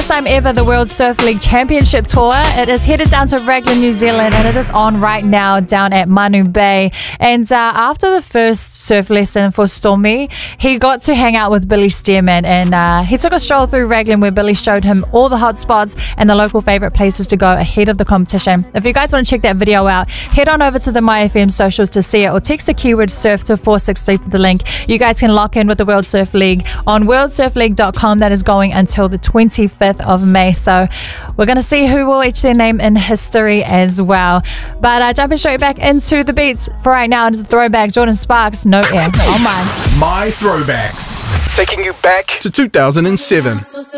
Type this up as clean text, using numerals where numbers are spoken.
time ever, the World Surf League Championship Tour. It is headed down to Raglan, New Zealand, and it is on right now down at Manu Bay. And after the first surf lesson for Stormy, he got to hang out with Billy Stearman, and he took a stroll through Raglan where Billy showed him all the hot spots and the local favourite places to go ahead of the competition. If you guys want to check that video out, head on over to the MyFM socials to see it, or text the keyword surf to 463 for the link. You guys can lock in with the World Surf League on worldsurfleague.com. That is going until the 25th of May. So we're going to see who will etch their name in history as well. But jumping straight back into the beats for right now, it is a throwback. Jordan Sparks, No Air. Oh my. My Throwbacks. Taking you back to 2007.